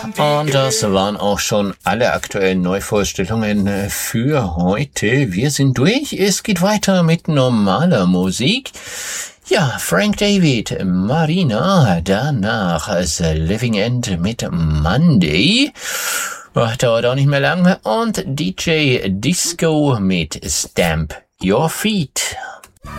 Und das waren auch schon alle aktuellen Neuvorstellungen für heute. Wir sind durch. Es geht weiter mit normaler Musik. Ja, Frank David, Marina, danach The Living End mit Monday. Dauert auch nicht mehr lange. Und DJ Disco mit Stamp Your Feet.